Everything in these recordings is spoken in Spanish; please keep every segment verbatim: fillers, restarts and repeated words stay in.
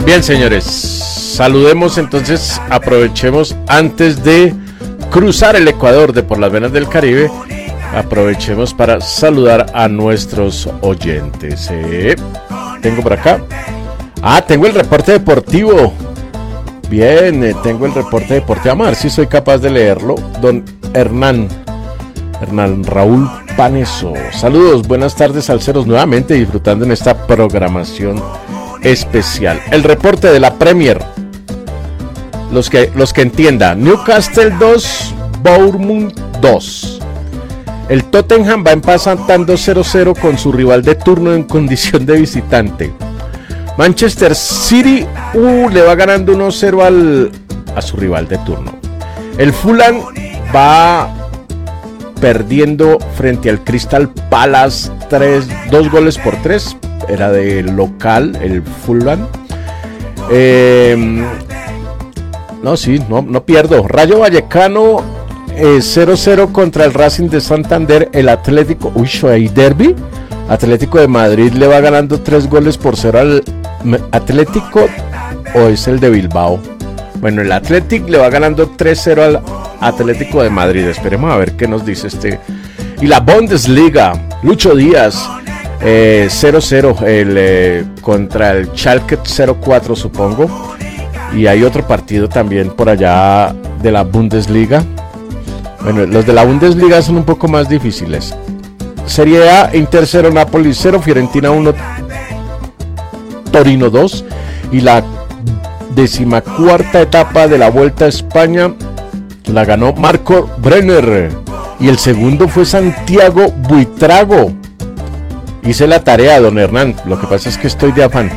Bien, señores, saludemos entonces, aprovechemos antes de cruzar el Ecuador de Por las Venas del Caribe, aprovechemos para saludar a nuestros oyentes. Eh, tengo por acá, ah, tengo el reporte deportivo. Bien, eh, tengo el reporte deportivo. Vamos a ver si soy capaz de leerlo. Don Hernán, Hernán Raúl Paneso. Saludos, buenas tardes, salseros, nuevamente disfrutando en esta programación especial. El reporte de la Premier. Los que, los que entiendan. Newcastle dos, Bournemouth dos. El Tottenham va empatando cero cero con su rival de turno en condición de visitante. Manchester City uh, le va ganando uno cero al, a su rival de turno. El Fulham va perdiendo frente al Crystal Palace tres, dos goles por tres. Era de local el Fulham. Eh, no, sí, no, no pierdo. Rayo Vallecano eh, cero cero contra el Racing de Santander. El Atlético, uy, hay derbi. Atlético de Madrid le va ganando tres goles por cero al Atlético, o es el de Bilbao. Bueno, el Atlético le va ganando tres cero al Atlético de Madrid. Esperemos a ver qué nos dice este. Y la Bundesliga, Lucho Díaz. Eh, cero cero el, eh, contra el Schalke cero cuatro, supongo. Y hay otro partido también por allá de la Bundesliga. Bueno, los de la Bundesliga son un poco más difíciles. Serie A, Inter cero, Napoli cero, Fiorentina uno, Torino dos. Y la decimacuarta etapa de la Vuelta a España la ganó Marco Brenner. Y el segundo fue Santiago Buitrago. Hice la tarea, don Hernán, lo que pasa es que estoy de afán.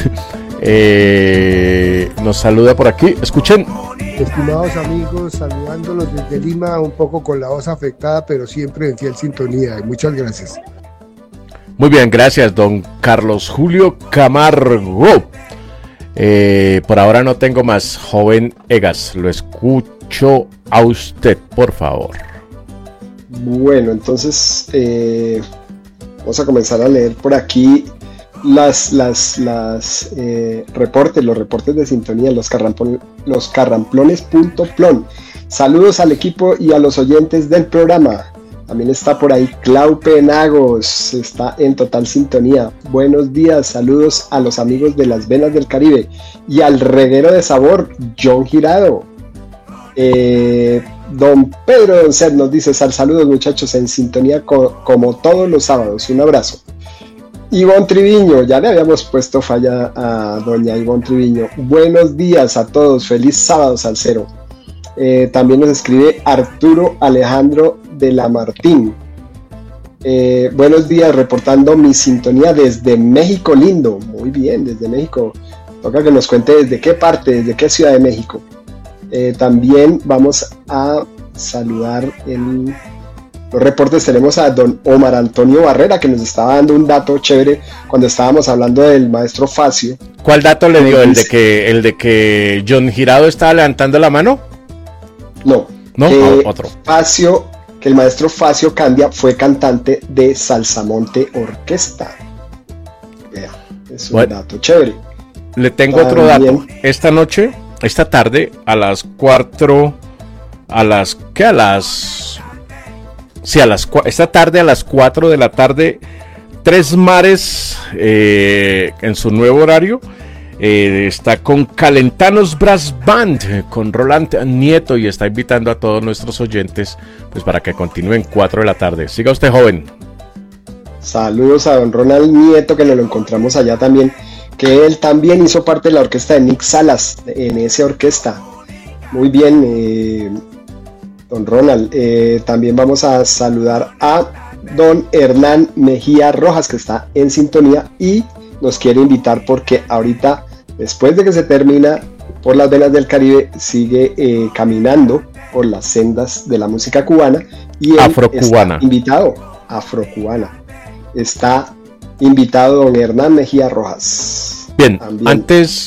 eh, nos saluda por aquí, escuchen. Estimados amigos, saludándolos desde Lima, un poco con la voz afectada, pero siempre en fiel sintonía. Muchas gracias. Muy bien, gracias, don Carlos Julio Camargo. Eh, por ahora no tengo más. Joven Egas, lo escucho a usted, por favor. Bueno, entonces... Eh... Vamos a comenzar a leer por aquí las, las, las eh, reportes, los reportes de sintonía, los, carrampon, los carramplones.plon. Saludos al equipo y a los oyentes del programa. También está por ahí Clau Penagos, está en total sintonía. Buenos días, saludos a los amigos de Las Venas del Caribe y al reguero de sabor, John Girado. Eh... Don Pedro Doncet nos dice: sal, saludos muchachos, en sintonía co- como todos los sábados, un abrazo. Ivonne Triviño, ya le habíamos puesto falla a doña Ivonne Triviño. Buenos días a todos, feliz sábado salsero. Eh, también nos escribe Arturo Alejandro de la Martín. Eh, buenos días, reportando mi sintonía desde México lindo. Muy bien, desde México. Toca que nos cuente desde qué parte, desde qué ciudad de México. Eh, también vamos a saludar en los reportes. Tenemos a don Omar Antonio Barrera, que nos estaba dando un dato chévere cuando estábamos hablando del maestro Facio. ¿Cuál dato le dio? ¿El de que, el de que John Girado estaba levantando la mano? No, no, que oh, otro. Facio, que el maestro Facio Candia fue cantante de Salsamonte Orquesta. Vea, es un bueno, dato chévere. Le tengo también otro dato. Esta noche... Esta tarde a las cuatro, a las, ¿qué? A las, sí, a las, esta tarde a las cuatro de la tarde, Tres Mares, eh, en su nuevo horario, eh, está con Calentanos Brass Band, con Roland Nieto, y está invitando a todos nuestros oyentes, pues para que continúen cuatro de la tarde. Siga usted, joven. Saludos a don Ronald Nieto, que nos lo encontramos allá también, que él también hizo parte de la orquesta de Nick Salas, en esa orquesta. Muy bien, eh, don Ronald. Eh, también vamos a saludar a don Hernán Mejía Rojas, que está en sintonía y nos quiere invitar porque ahorita, después de que se termina Por las Venas del Caribe, sigue eh, caminando por las sendas de la música cubana y él afrocubana. Está invitado, afrocubana. Está invitado don Hernán Mejía Rojas. Bien, también. antes